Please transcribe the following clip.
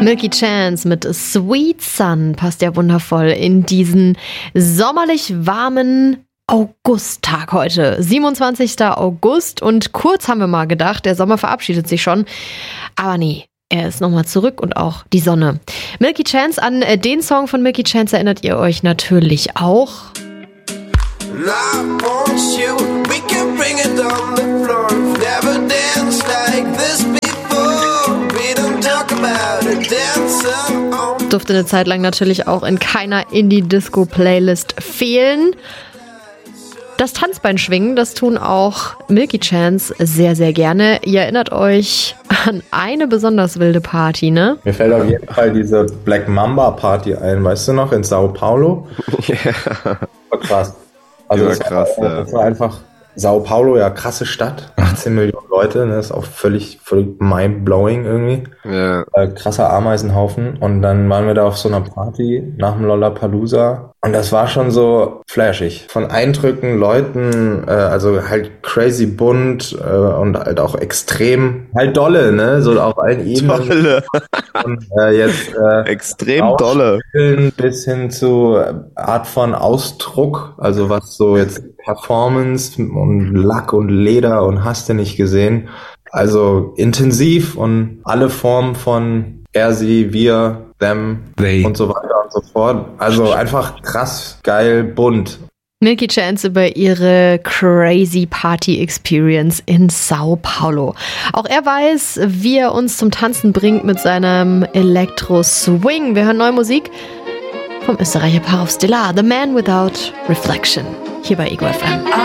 Milky Chance mit Sweet Sun passt ja wundervoll in diesen sommerlich warmen Augusttag heute. 27. August und kurz haben wir mal gedacht, der Sommer verabschiedet sich schon. Aber nee, er ist nochmal zurück und auch die Sonne. Milky Chance, an den Song von Milky Chance erinnert ihr euch natürlich auch. Durfte eine Zeit lang natürlich auch in keiner Indie-Disco-Playlist fehlen. Das Tanzbeinschwingen, das tun auch Milky Chance sehr, sehr gerne. Ihr erinnert euch an eine besonders wilde Party, ne? Mir fällt auf jeden Fall diese Black Mamba Party ein, weißt du noch, in Sao Paulo? Ja. War krass. Also das war einfach Sao Paulo, ja, krasse Stadt. 18 Millionen Leute, ne, ist auch völlig mind-blowing irgendwie. Ja. Krasser Ameisenhaufen. Und dann waren wir da auf so einer Party nach dem Lollapalooza. Und das war schon so flashig. Von Eindrücken, Leuten, also halt crazy bunt und halt auch extrem, halt dolle, ne, so auf allen Ebenen. Dolle. Und jetzt extrem dolle. Bis hin zu Art von Ausdruck, also was so jetzt Performance und Lack und Leder und hast du nicht gesehen. Also intensiv und alle Formen von er, sie, wir, them They und so weiter und so fort. Also einfach krass, geil, bunt. Milky Chance über ihre crazy Party Experience in Sao Paulo. Auch er weiß, wie er uns zum Tanzen bringt mit seinem Elektro-Swing. Wir hören neue Musik vom Österreicher Paar auf Stellar, The Man Without Reflection, hier bei Ego FM.